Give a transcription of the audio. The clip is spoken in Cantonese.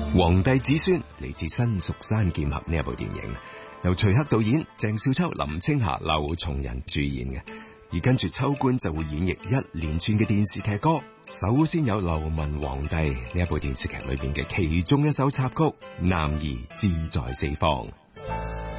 皇帝子孫嚟自《新蜀山劍俠》呢一部電影，由徐克導演、鄭少秋、林青霞、劉松仁主演嘅。而跟住秋官就會演繹一連串嘅電視劇歌，首先有《流氓皇帝》呢一部電視劇裏邊嘅其中一首插曲《男兒志在四方》。